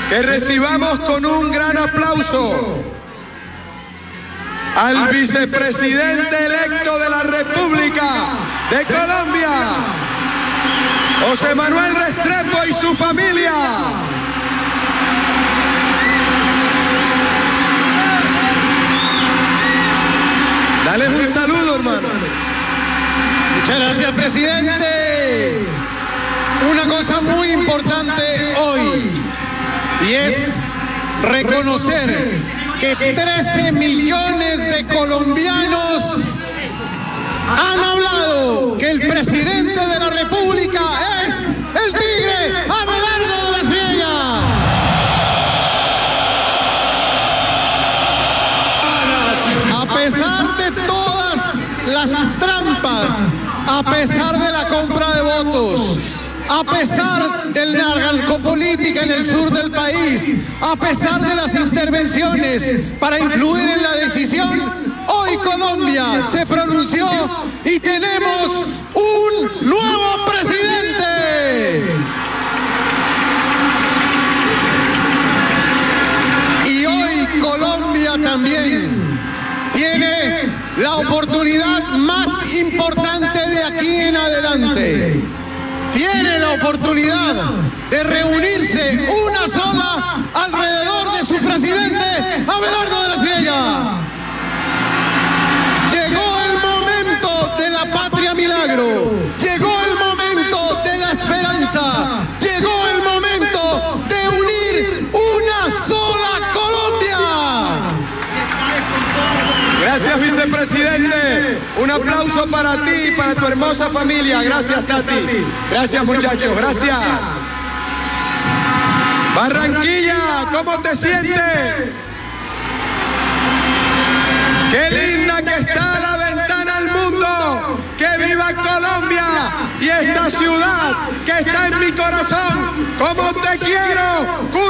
que recibamos con un gran aplauso al vicepresidente electo de la República de Colombia, José Manuel Restrepo, y su familia. Dale un saludo, hermano. Muchas gracias, presidente. Una cosa muy importante hoy, y es reconocer que 13 millones de colombianos han hablado que el presidente de la República es el tigre Abelardo de las Viegas. A pesar de todas las trampas, a pesar de la compra de votos, a pesar de la narcopolítica en el sur del país, a pesar de las intervenciones para influir en la decisión, hoy Colombia se pronunció y tenemos un nuevo presidente. Y hoy Colombia también tiene la oportunidad más importante de aquí en adelante. Tiene la oportunidad de reunirse una sola alrededor de su presidente, Abelardo de las Viegas. Llegó el momento de la patria milagro, llegó el momento de la esperanza, llegó el momento de unir una sola Colombia. Gracias, vicepresidente. Un aplauso para ti y para tu hermosa familia. Gracias, Tati. Gracias, muchachos. Gracias. Barranquilla, ¿cómo te sientes? Qué linda que está la ventana al mundo. ¡Que viva Colombia! Y esta ciudad que está en mi corazón. ¡Cómo te quiero!